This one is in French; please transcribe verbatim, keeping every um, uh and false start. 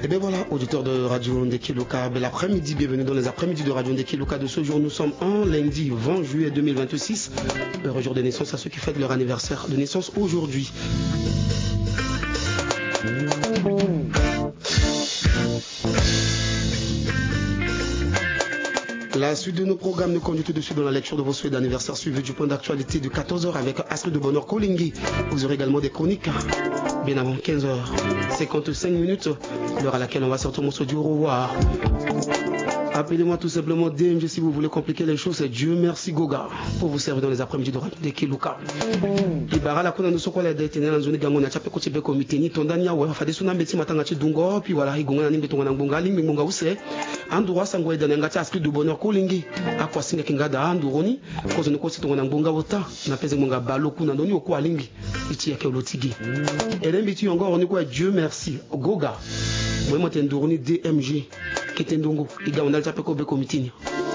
bien voilà, auditeurs de Radio Ndeki Luka, bel après-midi, bienvenue dans les après-midi de Radio Ndeki Luka de ce jour. Nous sommes en lundi vingt juillet deux mille vingt-six, heureux jour de naissance à ceux qui fêtent leur anniversaire de naissance aujourd'hui. La suite de nos programmes nous conduit tout de suite dans la lecture de vos souhaits d'anniversaire suivi du point d'actualité de quatorze heures avec Astrid de Bonheur Kolingi. Vous aurez également des chroniques bien avant quinze heures cinquante-cinq minutes, l'heure à laquelle on va sortir mon du au revoir. Appelez-moi tout simplement D M G si vous voulez compliquer les choses, c'est Dieu merci Goga pour vous servir dans les après-midi de Radio Ndeki Luka. Ibara la kuna nuso kwa la dete na nzoni gango na chape ko tibe comité ni tondania wa fa desu na mbeti matanga chi dungo puis voilà igonga na nimbe tonga na ngonga lingi ngonga use andura sango eda ngati Astrid de Bonheur Kolingi akwa singa kingada anduroni ko zo ko sitonga na ngonga bota na peze ngonga baloku na ndoni okwa lingi ichi yake olotigi elembi tu encore on quoi Dieu merci Goga moi moi tenduroni D M G ketendongo iga on a chape ko be comité ni